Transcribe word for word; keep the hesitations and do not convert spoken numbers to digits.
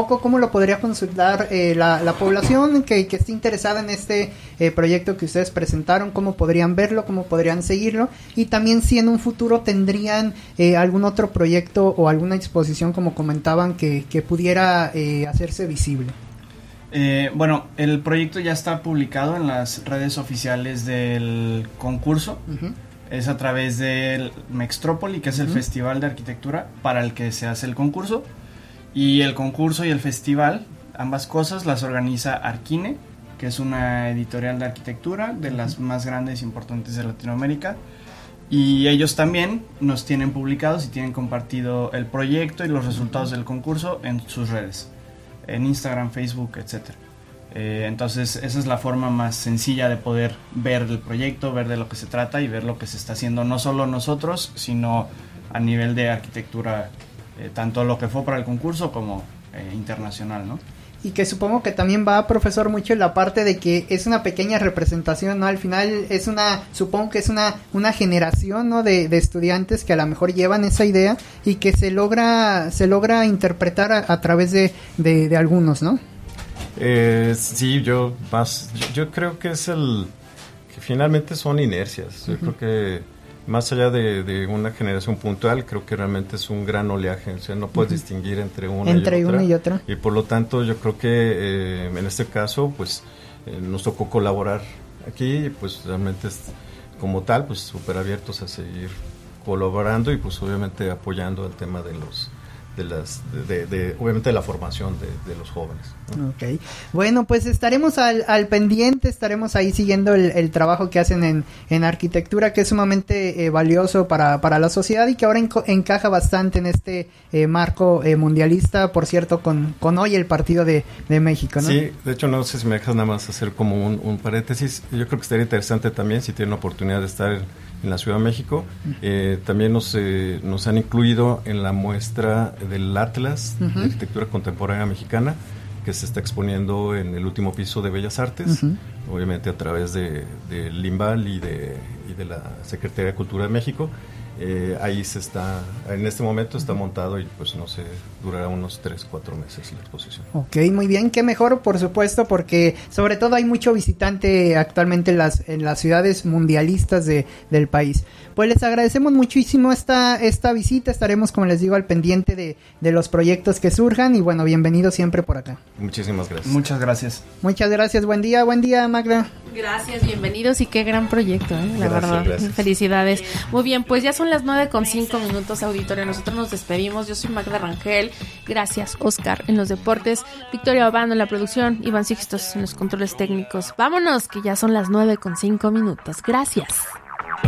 poco cómo lo podría consultar eh, la, la población que, que esté interesada en este eh, proyecto que ustedes presentaron, cómo podrían verlo, cómo podrían seguirlo, y también si en un futuro tendrían eh, algún otro proyecto o alguna exposición, como comentaban, que, que pudiera eh, hacerse visible. Eh, bueno, el proyecto ya está publicado en las redes oficiales del concurso. Uh-huh. Es a través del Mextrópoli, que es el uh-huh. festival de arquitectura para el que se hace el concurso. Y el concurso y el festival, ambas cosas, las organiza Arquine, que es una editorial de arquitectura de uh-huh. las más grandes e importantes de Latinoamérica. Y ellos también nos tienen publicados y tienen compartido el proyecto y los resultados del concurso en sus redes, en Instagram, Facebook, etcétera. Eh, entonces esa es la forma más sencilla de poder ver el proyecto, ver de lo que se trata y ver lo que se está haciendo, no solo nosotros, sino a nivel de arquitectura, eh, tanto lo que fue para el concurso como eh, internacional, ¿no? Y que supongo que también va, profesor, mucho en la parte de que es una pequeña representación, ¿no? Al final es una, supongo que es una, una generación, ¿no? De, de estudiantes que a lo mejor llevan esa idea y que se logra, se logra interpretar a, a través de, de, de algunos, ¿no? Eh, sí, yo más, yo, yo creo que es el, que finalmente son inercias. Yo uh-huh. creo que más allá de, de una generación puntual, creo que realmente es un gran oleaje, o sea, no puedes uh-huh. distinguir entre una, entre y, otra, una y otra. Y por lo tanto, yo creo que eh, en este caso, pues, eh, nos tocó colaborar aquí, y pues realmente es, como tal, pues súper abiertos a seguir colaborando y pues obviamente apoyando el tema de los de las de, de, de obviamente de la formación de, de los jóvenes, ¿no? Okay. Bueno, pues estaremos al, al pendiente, estaremos ahí siguiendo el, el trabajo que hacen en, en arquitectura, que es sumamente eh, valioso para, para la sociedad y que ahora enco, encaja bastante en este eh, marco eh, mundialista, por cierto, con, con hoy el partido de, de México, ¿no? Sí, de hecho, no sé si me dejas nada más hacer como un, un paréntesis. Yo creo que estaría interesante también, si tienen la oportunidad de estar en, en la Ciudad de México, eh, también nos, eh, nos han incluido en la muestra del Atlas uh-huh. de Arquitectura Contemporánea Mexicana, que se está exponiendo en el último piso de Bellas Artes, uh-huh. obviamente a través de, de Limbal y de, y de la Secretaría de Cultura de México. Eh, ahí se está, en este momento está montado y pues no sé, durará unos tres, cuatro meses la exposición. Ok, muy bien, qué mejor, por supuesto, porque sobre todo hay mucho visitante actualmente en las, en las ciudades mundialistas de, del país. Pues les agradecemos muchísimo esta, esta visita, estaremos, como les digo, al pendiente de, de los proyectos que surjan y bueno, bienvenidos siempre por acá. Muchísimas gracias. Muchas gracias. Muchas gracias, buen día, buen día, Magda. Gracias, bienvenidos y qué gran proyecto, ¿eh? La gracias, verdad, gracias. Felicidades. Muy bien, pues ya son las nueve con cinco minutos, auditorio. Nosotros nos despedimos. Yo soy Magda Rangel. Gracias, Oscar, en los deportes. Victoria Obando en la producción. Iván Sixtos en los controles técnicos. Vámonos, que ya son las nueve con cinco minutos. Gracias.